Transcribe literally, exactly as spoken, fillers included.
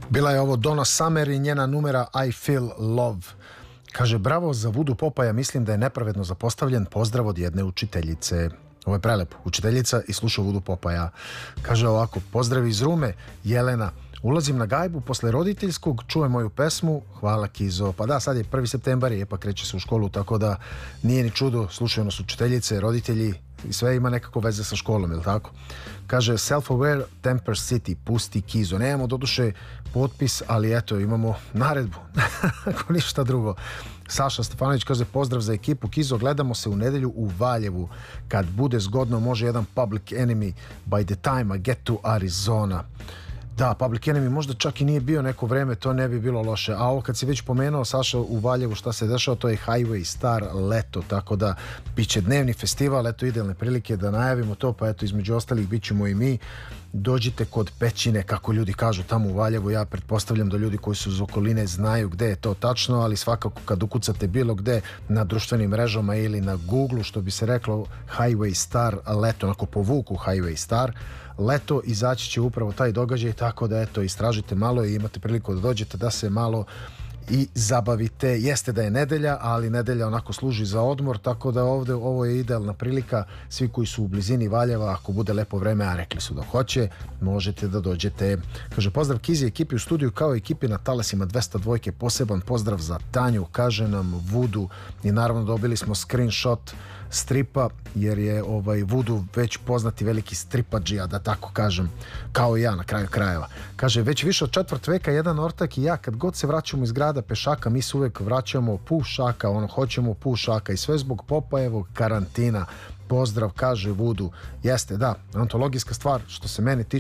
Bila je ovo Donna Summer i njena numera I Feel Love. Kaže, bravo za Vudu Popaja, mislim da je nepravedno zapostavljen. Pozdrav od jedne učiteljice. Ovo je prelepo. Učiteljica i sluša Vudu Popaja. Kaže ovako, pozdrav iz Rume, Jelena. Ulazim na gajbu posle roditeljskog, čujem moju pesmu, hvala Kizo. Pa da, sad je prvi septembar i pa kreće se u školu, tako da nije ni čudo, slušaju nas učiteljice, roditelji i sve ima nekako veze sa školom, jel tako? Kaže, Self-Aware, Temper City, pusti Kizo. Nemamo doduše potpis, ali eto, imamo naredbu, ako ništa drugo. Saša Stefanović kaže, pozdrav za ekipu Kizo, gledamo se u nedelju u Valjevu. Kad bude zgodno, može jedan Public Enemy by the time I get to Arizona. Da, Public Enemy možda čak i nije bio neko vreme, to ne bi bilo loše. A ovo kad si već pomenuo, Saša, u Valjevu šta se dešava, to je Highway Star leto, tako da bit će dnevni festival, eto idealne prilike da najavimo to, pa eto između ostalih bit ćemo i mi. Dođite kod Pećine, kako ljudi kažu tamo u Valjevu, ja pretpostavljam da ljudi koji su iz okoline znaju gde je to tačno, ali svakako kad ukucate bilo gde na društvenim mrežama ili na Google, što bi se reklo Highway Star leto, onako povuku Highway Star leto, izaći će upravo taj događaj, tako da eto istražite malo i imate priliku da dođete da se malo i zabavite. Jeste da je nedelja, ali nedelja onako služi za odmor, tako da ovde ovo je idealna prilika. Svi koji su u blizini Valjeva, ako bude lepo vreme, a rekli su da hoće, možete da dođete. Kaže, pozdrav Kizi, ekipi u studiju kao ekipi na talasima dvesta dva, poseban pozdrav za Tanju, kaže nam Vudu, i naravno dobili smo screenshot stripa, jer je ovaj Vudu već poznati veliki stripadžija, da tako kažem, kao i ja na kraju krajeva. Kaže, već više od četvrt veka jedan ortak i ja, kad god se vraćamo iz grada pešaka, mi se uvek vraćamo pušaka, ono, hoćemo pušaka i sve zbog Popajevog karantina. Pozdrav, kaže Vudu. Jeste, da, antologijska stvar, što se mene tiče.